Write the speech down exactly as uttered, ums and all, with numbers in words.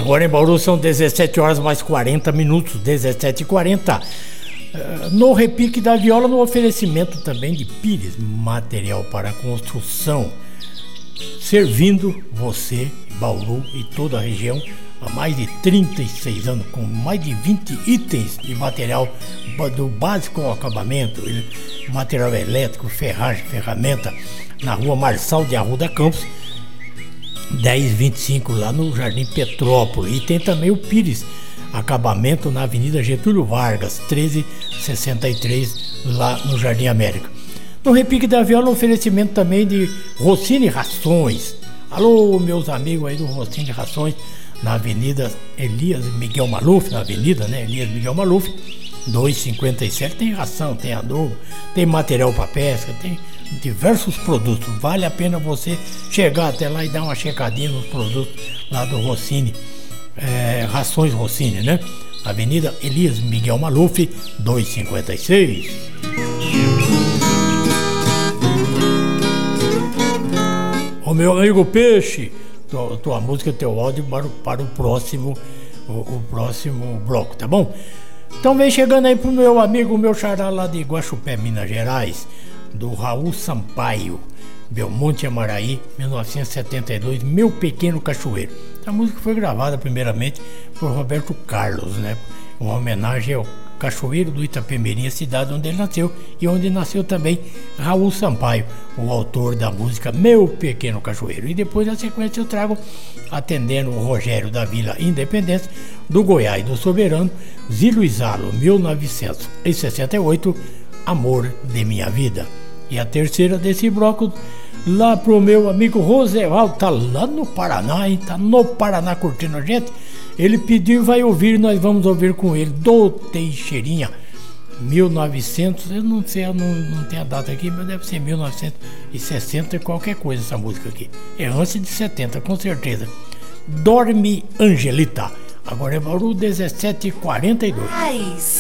Agora em Bauru são dezessete horas mais quarenta minutos, dezessete e quarenta. No repique da viola, no oferecimento também de Pires, material para construção, servindo você, Bauru e toda a região há mais de trinta e seis anos, com mais de vinte itens de material do básico ao acabamento, material elétrico, ferragem, ferramenta, na rua Marçal de Arruda Campos, dez vinte e cinco, lá no Jardim Petrópolis. E tem também o Pires Acabamento na Avenida Getúlio Vargas, treze sessenta e três, lá no Jardim América. No repique da viola, oferecimento também de Rossini Rações. Alô, meus amigos aí do Rossini Rações, na Avenida Elias Miguel Maluf, na Avenida, né, Elias Miguel Maluf, duzentos e cinquenta e sete. Tem ração, tem adubo, tem material para pesca, tem diversos produtos. Vale a pena você chegar até lá e dar uma checadinha nos produtos lá do Rossini. É, Rações Rossini, né? Avenida Elias Miguel Maluf, duzentos e cinquenta e seis. Ô meu amigo Peixe, tua, tua música, teu áudio para, para o próximo o, o próximo bloco, tá bom? Então vem chegando aí pro meu amigo, meu xará lá de Guaxupé, Minas Gerais, do Raul Sampaio, Belmonte Amaraí, mil novecentos e setenta e dois, Meu Pequeno Cachoeiro. A música foi gravada primeiramente por Roberto Carlos, né? Uma homenagem ao cachoeiro do Itapemirim, a cidade onde ele nasceu e onde nasceu também Raul Sampaio, o autor da música Meu Pequeno Cachoeiro. E depois, na sequência, eu trago, atendendo o Rogério da Vila Independência, do Goiás do Soberano, Zílio Isalo, mil novecentos e sessenta e oito, Amor de Minha Vida. E a terceira desse bloco, lá pro meu amigo Rosevaldo, tá lá no Paraná, hein? Tá no Paraná curtindo a gente. Ele pediu e vai ouvir, nós vamos ouvir com ele, do Teixeirinha, mil e novecentos, eu não sei, eu não, não tenho a data aqui, mas deve ser mil novecentos e sessenta e qualquer coisa essa música aqui. É antes de setenta, com certeza. Dorme Angelita. Agora é Bauru, dezessete e quarenta e dois.